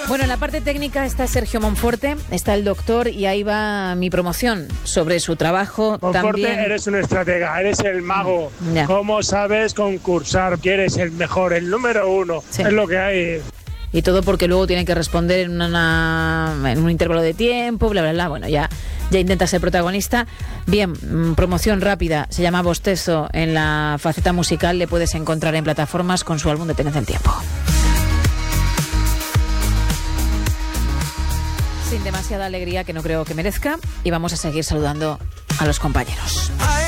Bueno, en la parte técnica está Sergio Monforte, está el doctor y ahí va mi promoción sobre su trabajo. Monforte, también... eres un estratega, eres el mago. Ya. ¿Cómo sabes concursar? Que eres el mejor, el número uno. Sí. Es lo que hay. Y todo porque luego tiene que responder en un intervalo de tiempo, bla, bla, bla. Bueno, ya intenta ser protagonista. Bien, promoción rápida. Se llama Bostezo en la faceta musical. Le puedes encontrar en plataformas con su álbum Detenerse en Tiempo. Sin demasiada alegría, que no creo que merezca. Y vamos a seguir saludando a los compañeros.